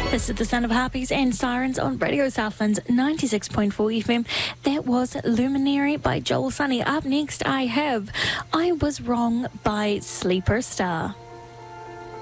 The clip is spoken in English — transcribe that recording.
This is the sound of harpies and sirens on Radio Southland's 96.4 FM. That was Luminary by Joel Sunny. Up next, I have I Was Wrong by Sleeper Star.